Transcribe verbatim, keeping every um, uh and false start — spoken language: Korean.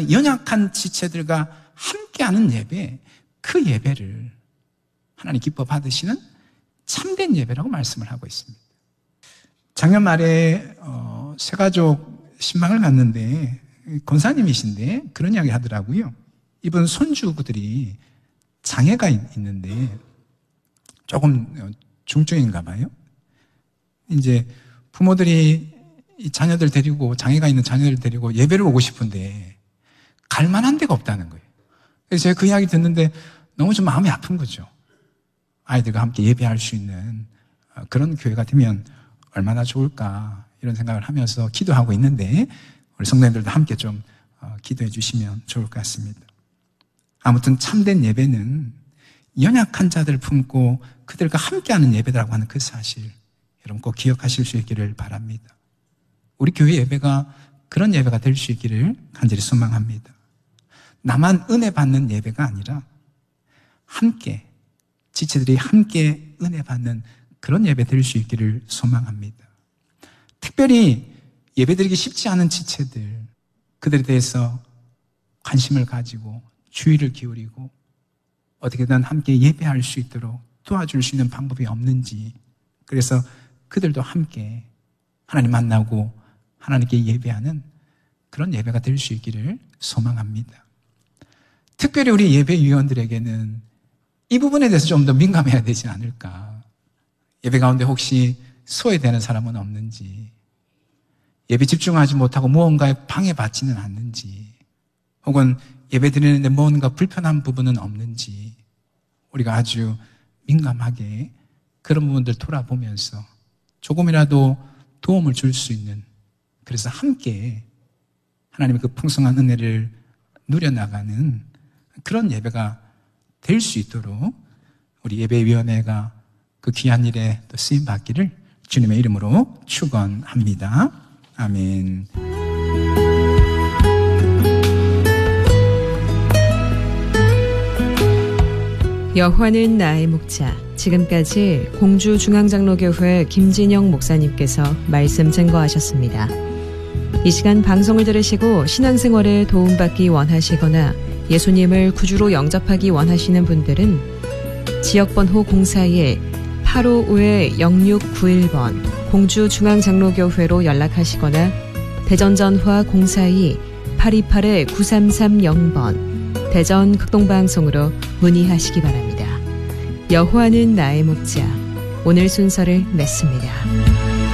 지체들과 연약한 지체들과 함께하는 예배, 그 예배를 하나님 기뻐 받으시는 참된 예배라고 말씀을 하고 있습니다. 작년 말에 어, 새가족 신방을 갔는데 권사님이신데 그런 이야기 하더라고요. 이분 손주들이 장애가 있는데 조금 중증인가 봐요. 이제 부모들이 이 자녀들 데리고, 장애가 있는 자녀들 데리고 예배를 오고 싶은데 갈 만한 데가 없다는 거예요. 그래서 제가 그 이야기 듣는데 너무 좀 마음이 아픈 거죠. 아이들과 함께 예배할 수 있는 그런 교회가 되면 얼마나 좋을까 이런 생각을 하면서 기도하고 있는데 우리 성도님들도 함께 좀 기도해 주시면 좋을 것 같습니다. 아무튼 참된 예배는 연약한 자들을 품고 그들과 함께하는 예배라고 하는 그 사실, 여러분 꼭 기억하실 수 있기를 바랍니다. 우리 교회 예배가 그런 예배가 될 수 있기를 간절히 소망합니다. 나만 은혜 받는 예배가 아니라 함께, 지체들이 함께 은혜 받는 그런 예배 될 수 있기를 소망합니다. 특별히 예배드리기 쉽지 않은 지체들, 그들에 대해서 관심을 가지고 주의를 기울이고 어떻게든 함께 예배할 수 있도록 도와줄 수 있는 방법이 없는지, 그래서 그들도 함께 하나님 만나고 하나님께 예배하는 그런 예배가 될 수 있기를 소망합니다. 특별히 우리 예배위원들에게는 이 부분에 대해서 좀 더 민감해야 되지 않을까. 예배 가운데 혹시 소외되는 사람은 없는지, 예배 집중하지 못하고 무언가에 방해받지는 않는지, 혹은 예배 드리는데 뭔가 불편한 부분은 없는지 우리가 아주 민감하게 그런 부분들 돌아보면서 조금이라도 도움을 줄 수 있는, 그래서 함께 하나님의 그 풍성한 은혜를 누려나가는 그런 예배가 될 수 있도록 우리 예배위원회가 그 귀한 일에 또 쓰임 받기를 주님의 이름으로 축원합니다. 아멘. 여호와는 나의 목자. 지금까지 공주중앙장로교회 김진영 목사님께서 말씀 증거하셨습니다. 이 시간 방송을 들으시고 신앙생활에 도움받기 원하시거나 예수님을 구주로 영접하기 원하시는 분들은 지역번호 공사일 팔오오 영육구일 번 공주중앙장로교회로 연락하시거나 대전전화 공사이 팔이팔 구삼삼영 번 대전 극동방송으로 문의하시기 바랍니다. 여호와는 나의 목자. 오늘 순서를 맺습니다.